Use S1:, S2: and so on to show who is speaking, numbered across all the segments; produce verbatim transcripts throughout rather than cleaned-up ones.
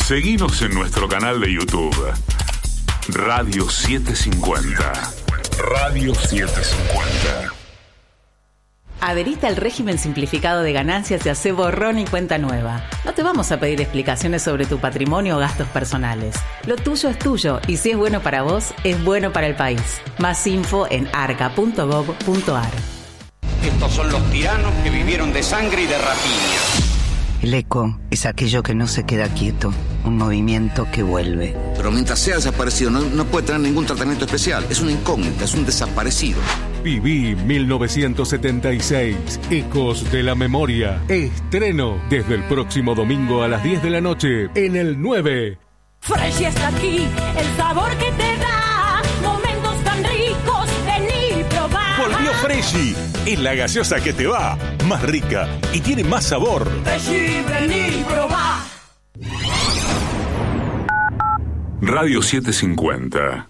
S1: Seguinos en nuestro canal de YouTube, Radio setecientos cincuenta. Radio setecientos cincuenta.
S2: Adherite al régimen simplificado de ganancias y hace borrón y cuenta nueva. No te vamos a pedir explicaciones sobre tu patrimonio o gastos personales. Lo tuyo es tuyo y si es bueno para vos, es bueno para el país. Más info en arca punto gov punto ar.
S3: Estos son los tiranos que vivieron de sangre y de rapiña.
S4: El eco es aquello que no se queda quieto, un movimiento que vuelve.
S5: Pero mientras sea desaparecido no, no puede tener ningún tratamiento especial. Es una incógnita, es un desaparecido.
S6: Viví mil novecientos setenta y seis, Ecos de la Memoria. Estreno desde el próximo domingo a las diez de la noche en el nueve.
S7: Fresh está aquí, el sabor que te da momentos tan ricos, vení y probá.
S8: Volvió Freshy, es la gaseosa que te va, más rica y tiene más sabor.
S7: Freshy, vení y probá.
S1: Radio setecientos cincuenta.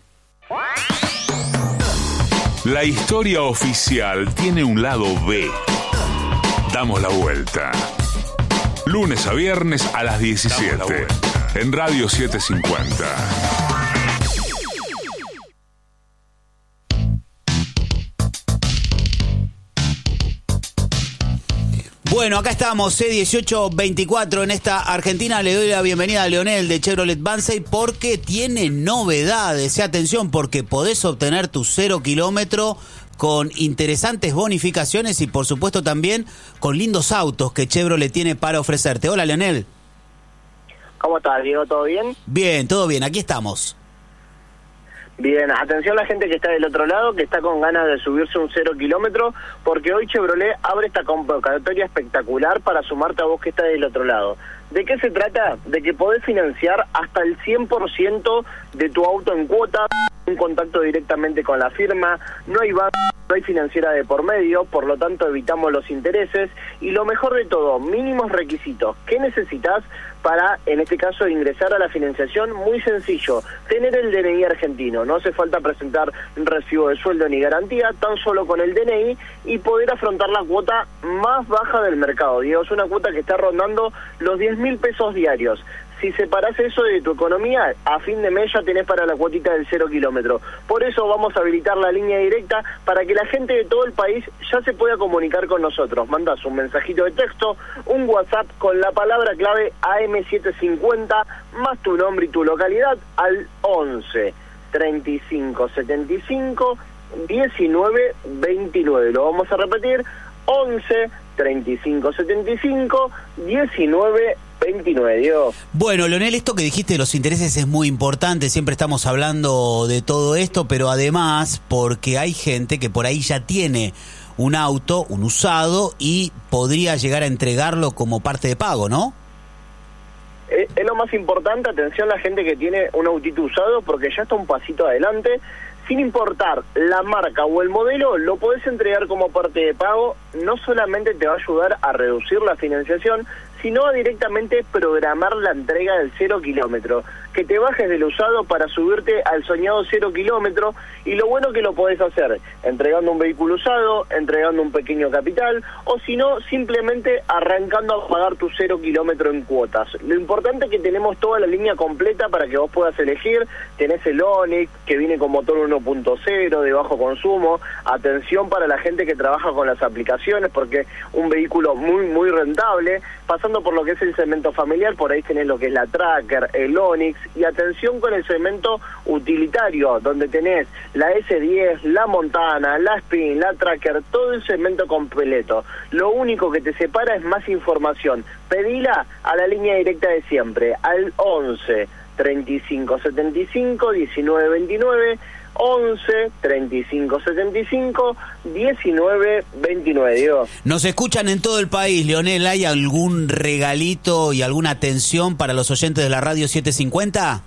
S1: La historia oficial tiene un lado B. Damos la vuelta. Lunes a viernes a las diecisiete. En Radio setecientos cincuenta.
S9: Bueno, acá estamos, C dieciocho veinticuatro en esta Argentina. Le doy la bienvenida a Leonel de Chevrolet Banzai porque tiene novedades. Y atención, porque podés obtener tu cero kilómetro con interesantes bonificaciones y por supuesto también con lindos autos que Chevrolet tiene para ofrecerte. Hola, Leonel.
S10: ¿Cómo estás, Diego? ¿Todo bien?
S9: Bien, todo bien, aquí estamos.
S10: Bien, atención a la gente que está del otro lado, que está con ganas de subirse un cero kilómetro, porque hoy Chevrolet abre esta convocatoria espectacular para sumarte a vos que está del otro lado. ¿De qué se trata? De que podés financiar hasta el cien por ciento de tu auto en cuota, un contacto directamente con la firma, no hay banco, no hay financiera de por medio, por lo tanto evitamos los intereses y lo mejor de todo, mínimos requisitos. ¿Qué necesitas para, en este caso, ingresar a la financiación? Muy sencillo, tener el D N I argentino, no hace falta presentar un recibo de sueldo ni garantía, tan solo con el D N I y poder afrontar la cuota más baja del mercado. Digo, es una cuota que está rondando los diez mil pesos diarios. Si separás eso de tu economía, a fin de mes ya tenés para la cuotita del cero kilómetro. Por eso vamos a habilitar la línea directa para que la gente de todo el país ya se pueda comunicar con nosotros. Mandás un mensajito de texto, un WhatsApp con la palabra clave A M setecientos cincuenta, más tu nombre y tu localidad al once, treinta y cinco, setenta y cinco, diecinueve, veintinueve. Lo vamos a repetir, once, treinta y cinco, setenta y cinco, diecinueve, veintinueve, Diego.
S9: Bueno, Leonel, esto que dijiste de los intereses es muy importante, siempre estamos hablando de todo esto, pero además porque hay gente que por ahí ya tiene un auto, un usado, y podría llegar a entregarlo como parte de pago, ¿no?
S10: Es, es lo más importante, atención a la gente que tiene un autito usado, porque ya está un pasito adelante. Sin importar la marca o el modelo, lo podés entregar como parte de pago. No solamente te va a ayudar a reducir la financiación, sino a directamente programar la entrega del cero kilómetro. Que te bajes del usado para subirte al soñado cero kilómetro, y lo bueno que lo podés hacer entregando un vehículo usado, entregando un pequeño capital, o si no, simplemente arrancando a pagar tu cero kilómetro en cuotas. Lo importante es que tenemos toda la línea completa para que vos puedas elegir. Tenés el Onix, que viene con motor uno punto cero de bajo consumo. Atención para la gente que trabaja con las aplicaciones, porque un vehículo muy muy rentable. Pasando por lo que es el segmento familiar, por ahí tenés lo que es la Tracker, el Onix, y atención con el segmento utilitario, donde tenés la ese diez, la Montana, la Spin, la Tracker, todo el segmento completo. Lo único que te separa es más información. Pedila a la línea directa de siempre, al once, treinta y cinco, setenta y cinco, diecinueve, veintinueve, once, treinta y cinco, setenta y cinco, diecinueve, veintinueve, Diego.
S9: Nos escuchan en todo el país, Leonel. ¿Hay algún regalito y alguna atención para los oyentes de la Radio setecientos cincuenta?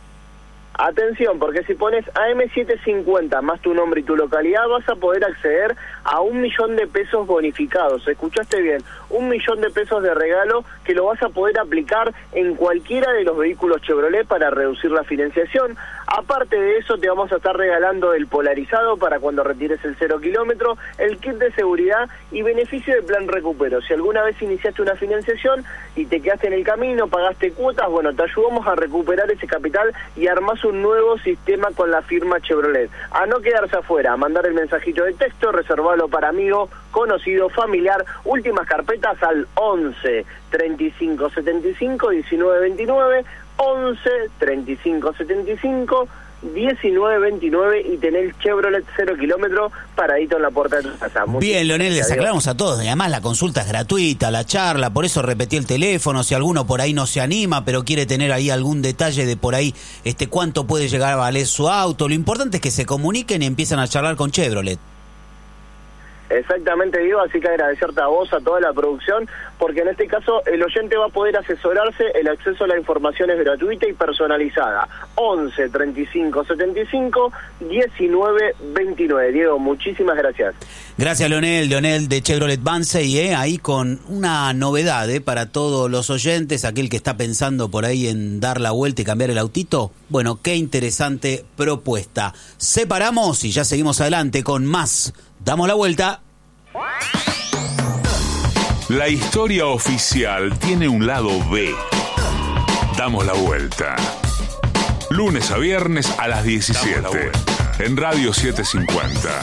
S10: Atención, porque si pones A M setecientos cincuenta más tu nombre y tu localidad, vas a poder acceder a un millón de pesos bonificados. ¿Escuchaste bien? Un millón de pesos de regalo que lo vas a poder aplicar en cualquiera de los vehículos Chevrolet para reducir la financiación. Aparte de eso, te vamos a estar regalando el polarizado para cuando retires el cero kilómetro, el kit de seguridad y beneficio de plan recupero. Si alguna vez iniciaste una financiación y te quedaste en el camino, pagaste cuotas, bueno, te ayudamos a recuperar ese capital y armás un nuevo sistema con la firma Chevrolet. A no quedarse afuera, a mandar el mensajito de texto, reservarlo para amigo, conocido, familiar, últimas carpetas al once, treinta y cinco, setenta y cinco, diecinueve veintinueve, once, treinta y cinco, setenta y cinco, diecinueve veintinueve y tener el Chevrolet cero kilómetro paradito en la puerta de tu casa.
S9: Bien, Leonel, les aclaramos a todos, y además la consulta es gratuita, la charla, por eso repetí el teléfono, si alguno por ahí no se anima, pero quiere tener ahí algún detalle de por ahí, este cuánto puede llegar a valer su auto, lo importante es que se comuniquen y empiezan a charlar con Chevrolet.
S10: Exactamente, Diego, así que agradecerte a vos, a toda la producción, porque en este caso el oyente va a poder asesorarse, el acceso a la información es gratuita y personalizada. once, treinta y cinco, setenta y cinco, diecinueve veintinueve. Diego, muchísimas gracias.
S9: Gracias, Leonel, Leonel de Chevrolet Bansey, eh, ahí con una novedad eh, para todos los oyentes, aquel que está pensando por ahí en dar la vuelta y cambiar el autito. Bueno, qué interesante propuesta. Separamos y ya seguimos adelante con más. Damos la vuelta.
S1: La historia oficial tiene un lado B. Damos la vuelta. Lunes a viernes a las diecisiete. En Radio setecientos cincuenta.